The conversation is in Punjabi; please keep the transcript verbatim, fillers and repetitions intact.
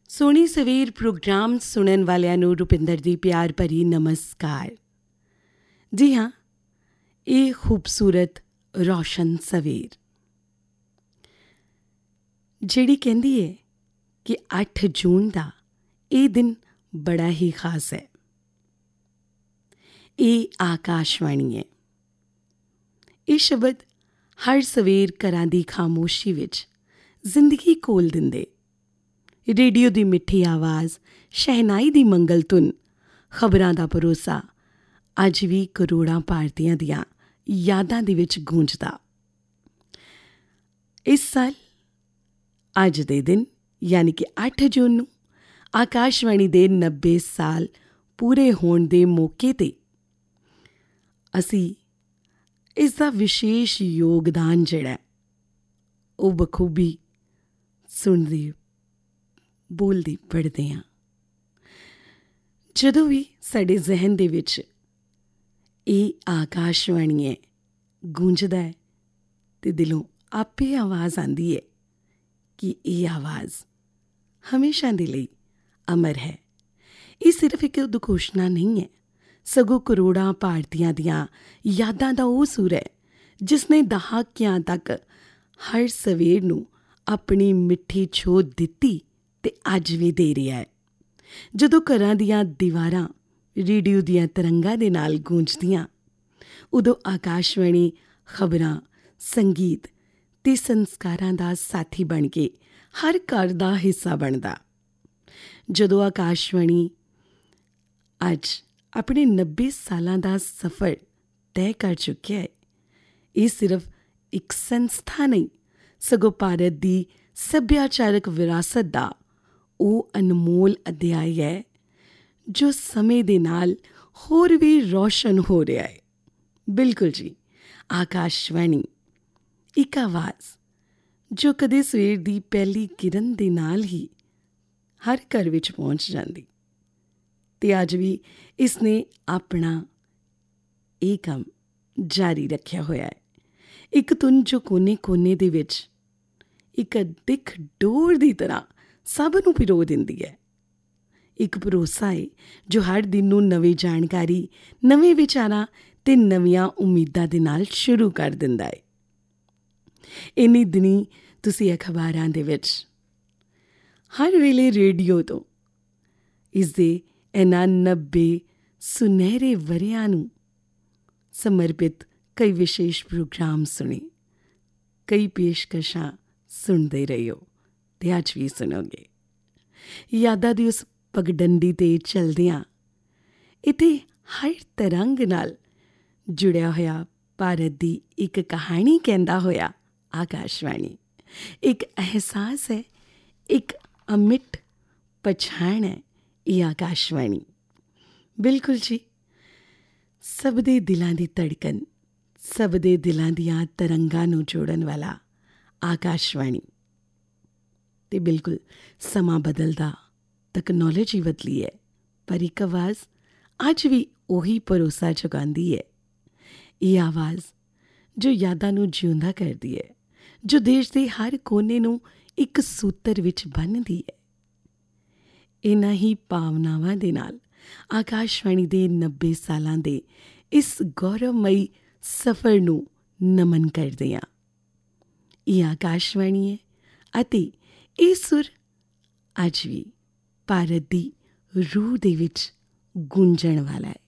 ਸੋਹਣੀ ਸਵੇਰ ਪ੍ਰੋਗਰਾਮ ਸੁਣਨ ਵਾਲਿਆਂ ਨੂੰ ਰੁਪਿੰਦਰ ਦੀ ਪਿਆਰ ਭਰੀ ਨਮਸਕਾਰ। ਜੀ ਹਾਂ, ਇਹ ਖੂਬਸੂਰਤ ਰੌਸ਼ਨ ਸਵੇਰ ਜਿਹੜੀ ਕਹਿੰਦੀ ਹੈ ਕਿ ਅੱਠ ਜੂਨ ਦਾ ਇਹ ਦਿਨ ਬੜਾ ਹੀ ਖਾਸ ਹੈ। ਇਹ ਆਕਾਸ਼ਵਾਣੀ ਹੈ। ਇਹ ਸ਼ਬਦ ਹਰ ਸਵੇਰ ਘਰਾਂ ਦੀ ਖਾਮੋਸ਼ੀ ਵਿੱਚ ਜ਼ਿੰਦਗੀ ਖੋਲ੍ਹ ਦਿੰਦੇ। ਰੇਡੀਓ ਦੀ ਮਿੱਠੀ ਆਵਾਜ਼, ਸ਼ਹਿਨਾਈ ਦੀ ਮੰਗਲ ਧੁਨ, ਖਬਰਾਂ ਦਾ ਭਰੋਸਾ ਅੱਜ ਵੀ ਕਰੋੜਾਂ ਭਾਰਤੀਆਂ ਦੀਆਂ ਯਾਦਾਂ ਦੇ ਵਿੱਚ ਗੂੰਜਦਾ। ਇਸ ਸਾਲ ਅੱਜ ਦੇ ਦਿਨ ਯਾਨੀ ਕਿ ਅੱਠ ਜੂਨ ਨੂੰ ਆਕਾਸ਼ਵਾਣੀ ਦੇ ਨੱਬੇ ਸਾਲ ਪੂਰੇ ਹੋਣ ਦੇ ਮੌਕੇ 'ਤੇ ਅਸੀਂ ਇਸ ਦਾ ਵਿਸ਼ੇਸ਼ ਯੋਗਦਾਨ ਜਿਹੜਾ ਉਹ ਬਖੂਬੀ ਸੁਣਦੇ ਬੋਲਦੇ ਪੜ੍ਹਦੇ ਹਾਂ। ਜਦੋਂ ਵੀ ਸਾਡੇ ਜ਼ਿਹਨ ਦੇ ਵਿੱਚ ਇਹ ਆਕਾਸ਼ਵਾਣੀ ਹੈ ਗੂੰਜਦਾ ਹੈ ਅਤੇ ਦਿਲੋਂ ਆਪੇ ਆਵਾਜ਼ ਆਉਂਦੀ ਹੈ ਕਿ ਇਹ ਆਵਾਜ਼ ਹਮੇਸ਼ਾ ਦੇ ਲਈ ਅਮਰ ਹੈ। ਇਹ ਸਿਰਫ ਇੱਕ ਉਦਘੋਸ਼ਣਾ ਨਹੀਂ ਹੈ, ਸਗੋਂ ਕਰੋੜਾਂ ਭਾਰਤੀਆਂ ਦੀਆਂ ਯਾਦਾਂ ਦਾ ਉਹ ਸੁਰ ਹੈ ਜਿਸ ਨੇ ਦਹਾਕਿਆਂ ਤੱਕ ਹਰ ਸਵੇਰ ਨੂੰ ਆਪਣੀ ਮਿੱਠੀ ਛੋਹ ਦਿੱਤੀ ਅਤੇ ਅੱਜ ਵੀ ਦੇ ਰਿਹਾ ਹੈ। ਜਦੋਂ ਘਰਾਂ ਦੀਆਂ ਦੀਵਾਰਾਂ ਰੇਡੀਓ ਦੀਆਂ ਤਰੰਗਾਂ ਦੇ ਨਾਲ ਗੂੰਜਦੀਆਂ, ਉਦੋਂ ਆਕਾਸ਼ਵਾਣੀ ਖਬਰਾਂ, ਸੰਗੀਤ ਅਤੇ ਸੰਸਕਾਰਾਂ ਦਾ ਸਾਥੀ ਬਣ ਕੇ ਹਰ ਘਰ ਦਾ ਹਿੱਸਾ ਬਣਦਾ। ਜਦੋਂ ਆਕਾਸ਼ਵਾਣੀ ਅੱਜ ਆਪਣੇ ਨੱਬੇ ਸਾਲਾਂ ਦਾ ਸਫ਼ਰ ਤੈਅ ਕਰ ਚੁੱਕਿਆ ਹੈ, ਇਹ ਸਿਰਫ ਇੱਕ ਸੰਸਥਾ ਨਹੀਂ, ਸਗੋਂ ਭਾਰਤ ਦੀ ਸੱਭਿਆਚਾਰਕ ਵਿਰਾਸਤ ਦਾ ਉਹ ਅਨਮੋਲ ਅਧਿਆਇ ਹੈ ਜੋ ਸਮੇਂ ਦੇ ਨਾਲ ਹੋਰ ਵੀ ਰੌਸ਼ਨ ਹੋ ਰਿਹਾ ਹੈ। ਬਿਲਕੁਲ ਜੀ, ਆਕਾਸ਼ਵਾਣੀ ਇੱਕ ਆਵਾਜ਼ ਜੋ ਕਦੇ ਸਵੇਰ ਦੀ ਪਹਿਲੀ ਕਿਰਨ ਦੇ ਨਾਲ ਹੀ ਹਰ ਘਰ ਵਿੱਚ ਪਹੁੰਚ ਜਾਂਦੀ, ਅਤੇ ਅੱਜ ਵੀ ਇਸ ਨੇ ਆਪਣਾ ਇਹ ਕੰਮ ਜਾਰੀ ਰੱਖਿਆ ਹੋਇਆ ਹੈ। ਇੱਕ ਧੁਨ ਜੋ ਕੋਨੇ ਕੋਨੇ ਦੇ ਵਿੱਚ ਇੱਕ ਦਿੱਖ ਡੋਰ ਦੀ ਤਰ੍ਹਾਂ ਸਭ ਨੂੰ ਪਿਰੋ ਦਿੰਦੀ ਹੈ। ਇੱਕ ਭਰੋਸਾ ਹੈ ਜੋ ਹਰ ਦਿਨ ਨੂੰ ਨਵੀਂ ਜਾਣਕਾਰੀ, ਨਵੇਂ ਵਿਚਾਰਾਂ ਅਤੇ ਨਵੀਆਂ ਉਮੀਦਾਂ ਦੇ ਨਾਲ ਸ਼ੁਰੂ ਕਰ ਦਿੰਦਾ ਹੈ। ਇੰਨੀ ਦਿਨੀਂ ਤੁਸੀਂ ਅਖਬਾਰਾਂ ਦੇ ਵਿੱਚ ਹਰ ਵੇਲੇ ਰੇਡੀਓ ਤੋਂ ਇਸਦੇ ਇਹਨਾਂ ਨੱਬੇ ਸੁਨਹਿਰੇ ਵਰ੍ਹਿਆਂ ਨੂੰ ਸਮਰਪਿਤ ਕਈ ਵਿਸ਼ੇਸ਼ ਪ੍ਰੋਗਰਾਮ ਸੁਣੇ, ਕਈ ਪੇਸ਼ਕਸ਼ਾਂ ਸੁਣਦੇ ਰਹੇ ਹੋ ਅਤੇ ਅੱਜ ਵੀ ਸੁਣੋਗੇ। ਯਾਦਾਂ ਦੀ ਉਸ ਪਗਡੰਡੀ 'ਤੇ ਚੱਲਦਿਆਂ ਇੱਥੇ ਹਰ ਤਰੰਗ ਨਾਲ ਜੁੜਿਆ ਹੋਇਆ ਭਾਰਤ ਦੀ ਇੱਕ ਕਹਾਣੀ ਕਹਿੰਦਾ ਹੋਇਆ ਆਕਾਸ਼ਵਾਣੀ ਇੱਕ ਅਹਿਸਾਸ ਹੈ, ਇੱਕ ਅਮਿੱਟ ਪਛਾਣ ਹੈ। ਇਹ ਆਕਾਸ਼ਵਾਣੀ ਬਿਲਕੁਲ ਜੀ, ਸਭ ਦੇ ਦਿਲਾਂ ਦੀ ਧੜਕਨ, ਸਭ ਦੇ ਦਿਲਾਂ ਦੀਆਂ ਤਰੰਗਾਂ ਨੂੰ ਜੋੜਨ ਵਾਲਾ ਆਕਾਸ਼ਵਾਣੀ। ਅਤੇ ਬਿਲਕੁਲ ਸਮਾਂ ਬਦਲਦਾ, ਤਕਨੋਲੋਜੀ ਬਦਲੀ ਹੈ, ਪਰ ਇੱਕ ਆਵਾਜ਼ ਅੱਜ ਵੀ ਉਹੀ ਭਰੋਸਾ ਜਗਾਉਂਦੀ ਹੈ। ਇਹ ਆਵਾਜ਼ ਜੋ ਯਾਦਾਂ ਨੂੰ ਜਿਉਂਦਾ ਕਰਦੀ ਹੈ, ਜੋ ਦੇਸ਼ ਦੇ ਹਰ ਕੋਨੇ ਨੂੰ ਇੱਕ ਸੂਤਰ ਵਿੱਚ ਬੰਨ੍ਹਦੀ ਹੈ। ਇਹਨਾਂ ਹੀ ਭਾਵਨਾਵਾਂ ਦੇ ਨਾਲ ਆਕਾਸ਼ਵਾਣੀ ਦੇ ਨੱਬੇ ਸਾਲਾਂ ਦੇ ਇਸ ਗੌਰਵਮਈ ਸਫ਼ਰ ਨੂੰ ਨਮਨ ਕਰਦੇ ਹਾਂ। ਇਹ ਆਕਾਸ਼ਵਾਣੀ ਹੈ ਅਤੇ ਇਹ ਸੁਰ ਅੱਜ ਵੀ ਭਾਰਤ ਦੀ ਰੂਹ ਦੇ ਵਿੱਚ ਗੂੰਜਣ ਵਾਲਾ ਹੈ।